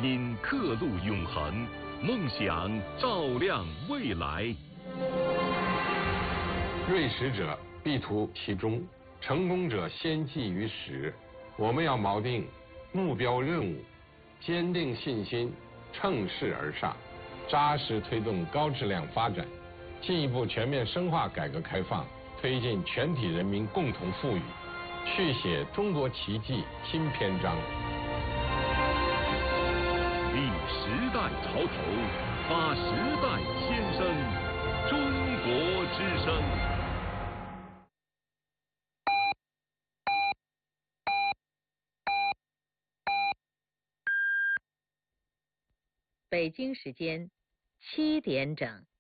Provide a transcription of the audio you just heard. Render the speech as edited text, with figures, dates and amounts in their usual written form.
音刻录永恒，梦想照亮未来。 锐识者必图其中，成功者先记于始。我们要锚定目标任务，坚定信心，乘势而上，扎实推动高质量发展，进一步全面深化改革开放，推进全体人民共同富裕，续写中国奇迹新篇章。 立时代潮头，发时代先声，中国之声。 北京时间7点整。